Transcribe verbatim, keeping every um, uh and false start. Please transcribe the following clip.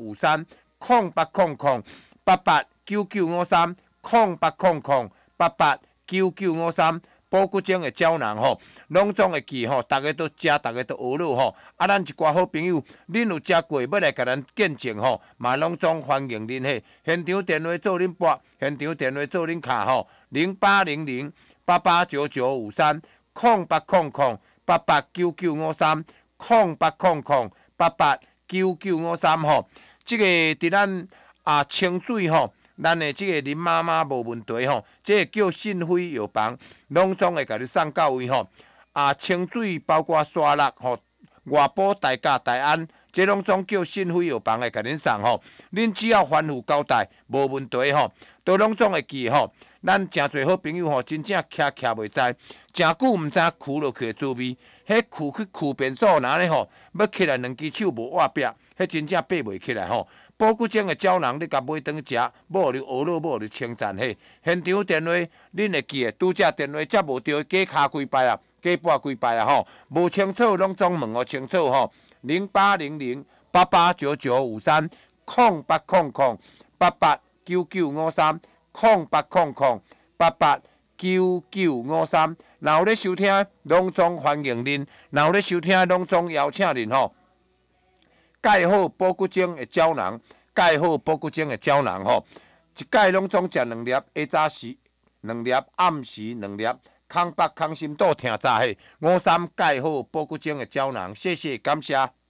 五三空八空空八八九九五三空八空空八八九九五三。保骨精的胶囊吼，拢总会记吼，大家都食，大家都学了吼。啊，咱一寡好朋友，恁有食过，要来甲咱见证吼，嘛拢总欢迎恁嘿。现场电话做恁拨，现场电话做恁卡吼，零八零零八八九九五三空八空空八八九九五三空八空空八八九九五三吼。即个伫咱啊清水吼。咱的即个林妈妈无问题吼，即个叫信辉药房，拢总会甲你送到位吼。啊，清水包括沙鹿吼、外埔、大甲、大安，即拢总叫信辉药房会甲恁送吼。恁只要反复交代，无问题吼，都拢总会记吼。咱诚侪好朋友吼，真正徛徛袂知，诚久毋知跍落去的滋味。迄跍去跍便所哪呢吼？要起来两只手无握柄，迄真正爬袂起来吼。保骨精的胶囊，你甲买顿食，要互你学了，要互你称赞嘿。现场电话恁会记的，拄则电话接无着，加卡几摆啊，加拨几摆啊吼。无清楚拢总问我清楚吼。零八零零八八九九五三空八空空八八九九五三空八空空八八九九五三。若有咧收听，拢总欢迎恁；若有咧收听，拢总邀请恁吼。盖好保骨精的胶囊，盖好保骨精的胶囊吼，一盖拢总食两粒，下早时两粒，暗时两粒，空腹空心肚疼早嘿。五三盖好保骨精的胶囊，谢谢感谢。